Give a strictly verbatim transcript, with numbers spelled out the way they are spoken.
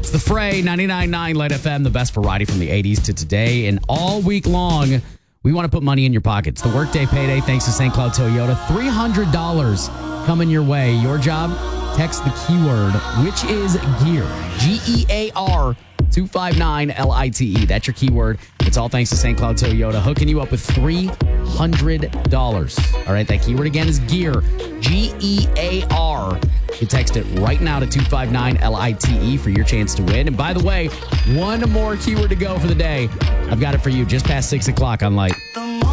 It's the Fray, ninety-nine point nine Light F M, the best variety from the eighties to today. And all week long, we want to put money in your pockets. The Workday Payday, thanks to Saint Cloud Toyota. three hundred dollars coming your way. Your job, text the keyword, which is GEAR. G E A R two five nine L I T E. That's your keyword. It's all thanks to Saint Cloud Toyota, hooking you up with three hundred dollars. All right, that keyword again is GEAR. G E A R. You text it right now to two five nine L I T E for your chance to win. And by the way, one more keyword to go for the day. I've got it for you just past six o'clock on Light.